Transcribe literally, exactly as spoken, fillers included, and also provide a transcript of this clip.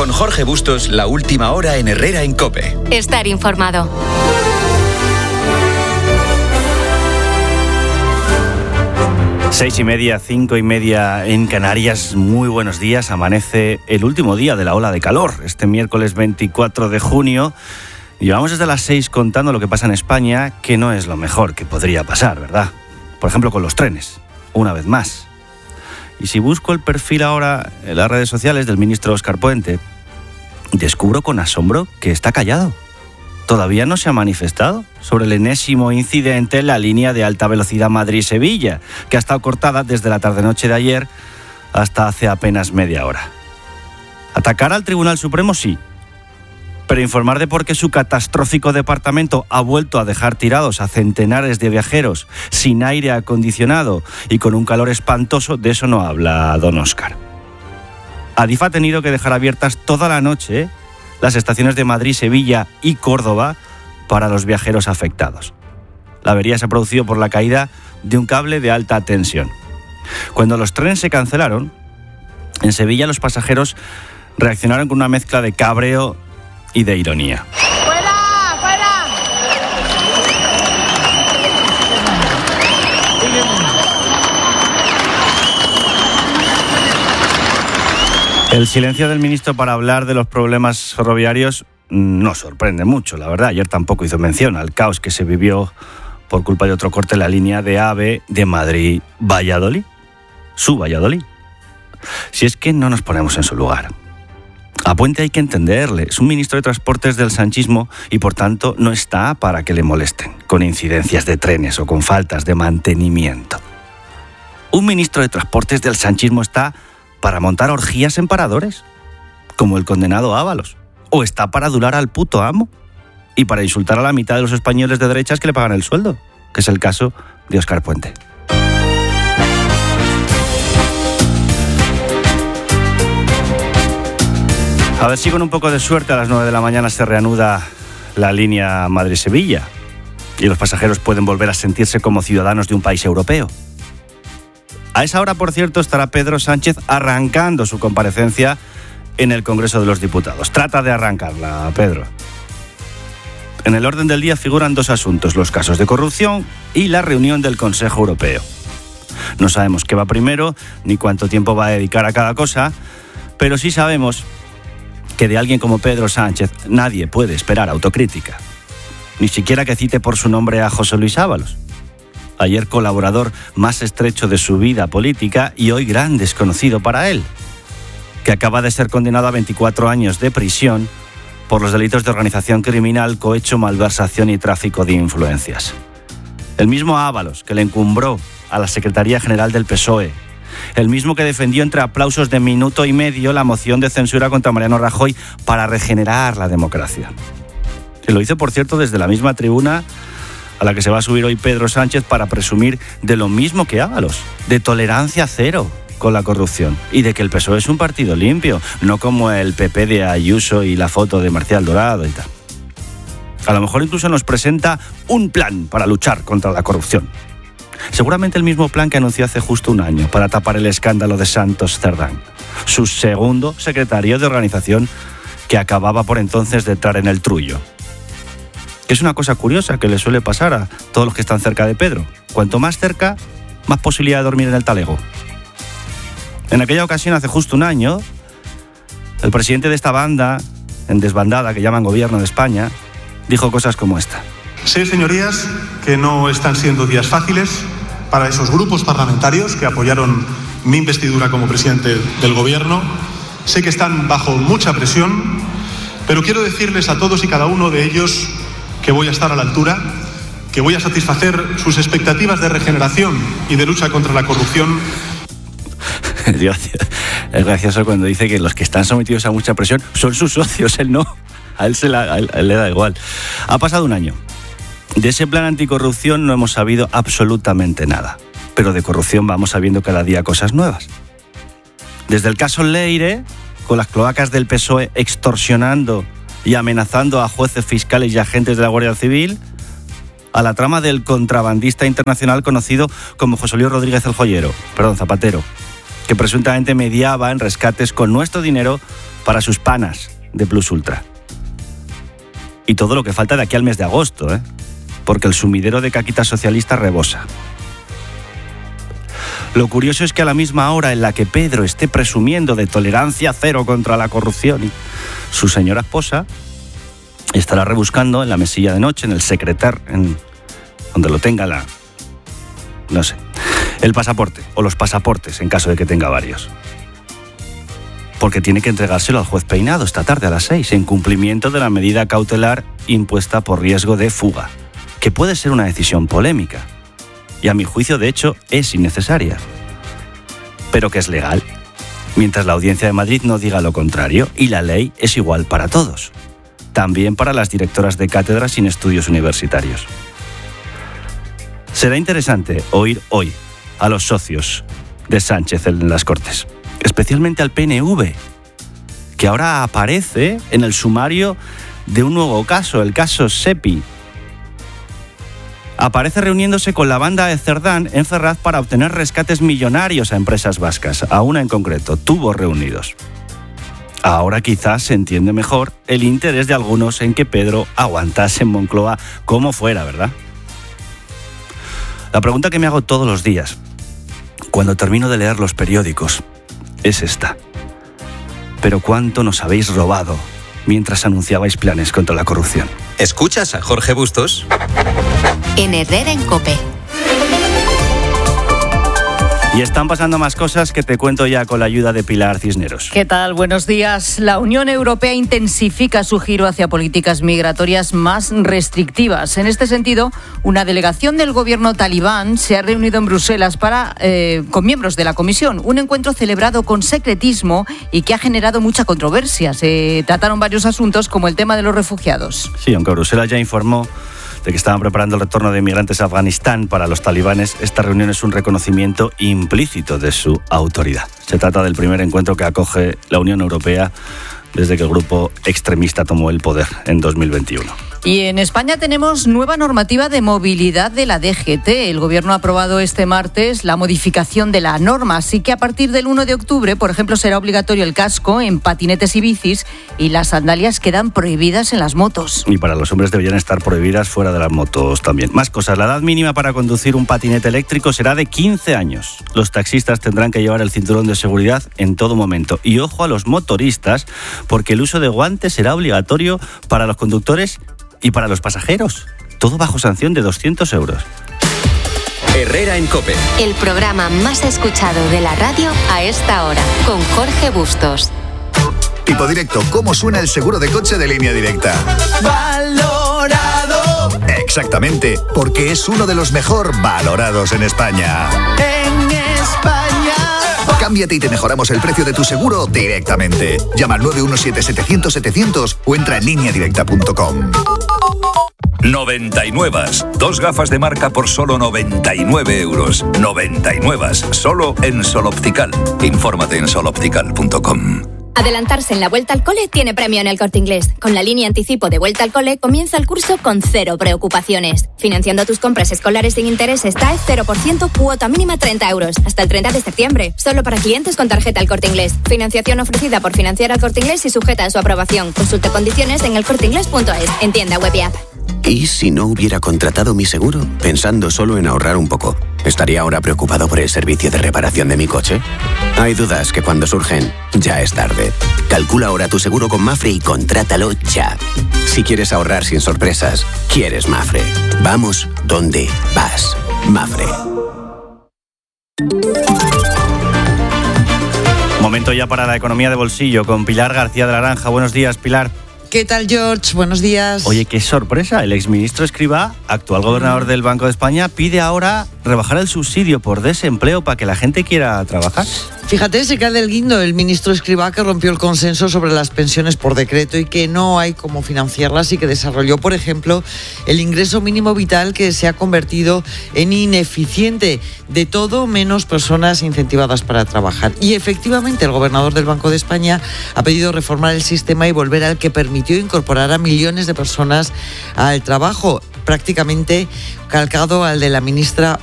Con Jorge Bustos, la última hora en Herrera en COPE. Estar informado. Seis y media, cinco y media en Canarias. Muy buenos días. Amanece el último día de la ola de calor. Este miércoles veinticuatro de junio. Llevamos desde las seis contando lo que pasa en España, que no es lo mejor que podría pasar, ¿verdad? Por ejemplo, con los trenes. Una vez más. Y si busco el perfil ahora en las redes sociales del ministro Óscar Puente, descubro con asombro que está callado. Todavía no se ha manifestado sobre el enésimo incidente en la línea de alta velocidad Madrid-Sevilla, que ha estado cortada desde la tarde-noche de ayer hasta hace apenas media hora. Atacar al Tribunal Supremo sí, pero informar de por qué su catastrófico departamento ha vuelto a dejar tirados a centenares de viajeros sin aire acondicionado y con un calor espantoso, de eso no habla don Óscar. Adif ha tenido que dejar abiertas toda la noche, ¿eh? las estaciones de Madrid, Sevilla y Córdoba para los viajeros afectados. La avería se ha producido por la caída de un cable de alta tensión. Cuando los trenes se cancelaron, en Sevilla los pasajeros reaccionaron con una mezcla de cabreo y de ironía. ¡Fuera! ¡Fuera! El silencio del ministro para hablar de los problemas ferroviarios no sorprende mucho, la verdad. Ayer tampoco hizo mención al caos que se vivió por culpa de otro corte en la línea de AVE de Madrid-Valladolid. Su Valladolid. Si es que no nos ponemos en su lugar. A Puente hay que entenderle. Es un ministro de Transportes del sanchismo y por tanto no está para que le molesten con incidencias de trenes o con faltas de mantenimiento. Un ministro de Transportes del sanchismo está para montar orgías en paradores, como el condenado Ábalos, o está para adular al puto amo y para insultar a la mitad de los españoles de derechas que le pagan el sueldo, que es el caso de Óscar Puente. A ver si con un poco de suerte a las nueve de la mañana se reanuda la línea Madrid-Sevilla y los pasajeros pueden volver a sentirse como ciudadanos de un país europeo. A esa hora, por cierto, estará Pedro Sánchez arrancando su comparecencia en el Congreso de los Diputados. Trata de arrancarla, Pedro. En el orden del día figuran dos asuntos, los casos de corrupción y la reunión del Consejo Europeo. No sabemos qué va primero, ni cuánto tiempo va a dedicar a cada cosa, pero sí sabemos que de alguien como Pedro Sánchez nadie puede esperar autocrítica. Ni siquiera que cite por su nombre a José Luis Ábalos. Ayer colaborador más estrecho de su vida política y hoy gran desconocido para él, que acaba de ser condenado a veinticuatro años de prisión por los delitos de organización criminal, cohecho, malversación y tráfico de influencias. El mismo Ábalos que le encumbró a la Secretaría General del P S O E, el mismo que defendió entre aplausos de minuto y medio la moción de censura contra Mariano Rajoy para regenerar la democracia. Que lo hizo, por cierto, desde la misma tribuna a la que se va a subir hoy Pedro Sánchez para presumir de lo mismo que Ábalos, de tolerancia cero con la corrupción y de que el P S O E es un partido limpio, no como el P P de Ayuso y la foto de Marcial Dorado y tal. A lo mejor incluso nos presenta un plan para luchar contra la corrupción. Seguramente el mismo plan que anunció hace justo un año para tapar el escándalo de Santos Cerdán, su segundo secretario de organización que acababa por entonces de entrar en el trullo. Que es una cosa curiosa que le suele pasar a todos los que están cerca de Pedro. Cuanto más cerca, más posibilidad de dormir en el talego. En aquella ocasión, hace justo un año, el presidente de esta banda, en desbandada, que llaman Gobierno de España, dijo cosas como esta. Sé, señorías, que no están siendo días fáciles para esos grupos parlamentarios que apoyaron mi investidura como presidente del Gobierno. Sé que están bajo mucha presión, pero quiero decirles a todos y cada uno de ellos que voy a estar a la altura, que voy a satisfacer sus expectativas de regeneración y de lucha contra la corrupción. Es gracioso cuando dice que los que están sometidos a mucha presión son sus socios, él no. A él, se la, a él, a él le da igual. Ha pasado un año. De ese plan anticorrupción no hemos sabido absolutamente nada. Pero de corrupción vamos sabiendo cada día cosas nuevas. Desde el caso Leire, con las cloacas del P S O E extorsionando y amenazando a jueces, fiscales y agentes de la Guardia Civil, a la trama del contrabandista internacional conocido como José Luis Rodríguez el Joyero, perdón, Zapatero, que presuntamente mediaba en rescates con nuestro dinero para sus panas de Plus Ultra. Y todo lo que falta de aquí al mes de agosto, ¿eh? Porque el sumidero de caquita socialista rebosa. Lo curioso es que a la misma hora en la que Pedro esté presumiendo de tolerancia cero contra la corrupción, y su señora esposa estará rebuscando en la mesilla de noche, en el secreter, en donde lo tenga la... no sé, el pasaporte o los pasaportes en caso de que tenga varios. Porque tiene que entregárselo al juez Peinado esta tarde a las seis, en cumplimiento de la medida cautelar impuesta por riesgo de fuga, que puede ser una decisión polémica. Y a mi juicio, de hecho, es innecesaria. Pero que es legal, mientras la Audiencia de Madrid no diga lo contrario, y la ley es igual para todos. También para las directoras de cátedras sin estudios universitarios. Será interesante oír hoy a los socios de Sánchez en las Cortes, especialmente al P N V, que ahora aparece en el sumario de un nuevo caso, el caso Sepi. Aparece reuniéndose con la banda de Cerdán en Ferraz para obtener rescates millonarios a empresas vascas, a una en concreto, Tubos Reunidos. Ahora quizás se entiende mejor el interés de algunos en que Pedro aguantase en Moncloa como fuera, ¿verdad? La pregunta que me hago todos los días, cuando termino de leer los periódicos, es esta. ¿Pero cuánto nos habéis robado mientras anunciabais planes contra la corrupción? ¿Escuchas a Jorge Bustos? En Herrera en COPE. Y están pasando más cosas que te cuento ya con la ayuda de Pilar Cisneros. ¿Qué tal? Buenos días. La Unión Europea intensifica su giro hacia políticas migratorias más restrictivas. En este sentido, una delegación del gobierno talibán se ha reunido en Bruselas para, eh, con miembros de la Comisión. Un encuentro celebrado con secretismo y que ha generado mucha controversia. Se trataron varios asuntos como el tema de los refugiados. Sí, aunque Bruselas ya informó de que estaban preparando el retorno de inmigrantes a Afganistán para los talibanes, esta reunión es un reconocimiento implícito de su autoridad. Se trata del primer encuentro que acoge la Unión Europea desde que el grupo extremista tomó el poder en dos mil veintiuno. Y en España tenemos nueva normativa de movilidad de la D G T. El Gobierno ha aprobado este martes la modificación de la norma, así que a partir del uno de octubre, por ejemplo, será obligatorio el casco en patinetes y bicis y las sandalias quedan prohibidas en las motos. Y para los hombres deberían estar prohibidas fuera de las motos también. Más cosas, la edad mínima para conducir un patinete eléctrico será de quince años. Los taxistas tendrán que llevar el cinturón de seguridad en todo momento. Y ojo a los motoristas, porque el uso de guantes será obligatorio para los conductores y para los pasajeros. Todo bajo sanción de doscientos euros. Herrera en COPE. El programa más escuchado de la radio a esta hora, con Jorge Bustos. Tipo Directo, ¿cómo suena el seguro de coche de Línea Directa? ¡Valorado! Exactamente, porque es uno de los mejor valorados en España. ¡En España! Cámbiate y te mejoramos el precio de tu seguro directamente. Llama al nueve uno siete, setecientos, setecientos o entra en línea directa punto com. noventa y nueve. Dos gafas de marca por solo noventa y nueve euros. noventa y nueve. Solo en Sol Optical. Infórmate en sol optical punto com. Adelantarse en la Vuelta al Cole tiene premio en El Corte Inglés. Con la línea anticipo de Vuelta al Cole comienza el curso con cero preocupaciones. Financiando tus compras escolares sin intereses, T A E cero por ciento, cuota mínima treinta euros. Hasta el treinta de septiembre. Solo para clientes con tarjeta El Corte Inglés. Financiación ofrecida por Financiar El Corte Inglés y sujeta a su aprobación. Consulte condiciones en el corte inglés punto es. En tienda web y app. ¿Y si no hubiera contratado mi seguro? Pensando solo en ahorrar un poco. ¿Estaría ahora preocupado por el servicio de reparación de mi coche? Hay dudas que cuando surgen, ya es tarde. Calcula ahora tu seguro con Mafre y contrátalo ya. Si quieres ahorrar sin sorpresas, quieres Mafre. Vamos donde vas. Mafre. Momento ya para la economía de bolsillo con Pilar García de la Granja. Buenos días, Pilar. ¿Qué tal, George? Buenos días. Oye, qué sorpresa. El exministro Escrivá, actual gobernador del Banco de España, pide ahora rebajar el subsidio por desempleo para que la gente quiera trabajar. Fíjate, se cae del guindo el ministro Escrivá, que rompió el consenso sobre las pensiones por decreto y que no hay cómo financiarlas, y que desarrolló, por ejemplo, el ingreso mínimo vital, que se ha convertido en ineficiente, de todo menos personas incentivadas para trabajar. Y efectivamente el gobernador del Banco de España ha pedido reformar el sistema y volver al que permitió incorporar a millones de personas al trabajo, prácticamente calcado al de la ministra